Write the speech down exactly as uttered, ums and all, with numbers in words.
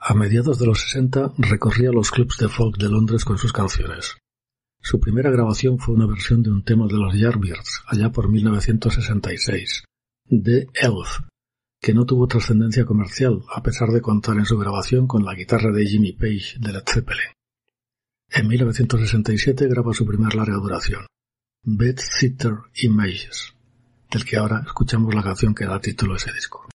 A mediados de los sesenta recorría los clubs de folk de Londres con sus canciones. Su primera grabación fue una versión de un tema de los Yardbirds, allá por mil novecientos sesenta y seis, The Elf, que no tuvo trascendencia comercial, a pesar de contar en su grabación con la guitarra de Jimmy Page de Led Zeppelin. En mil novecientos sesenta y siete graba su primer larga duración, Bed Sitter Images, del que ahora escuchamos la canción que da título a ese disco.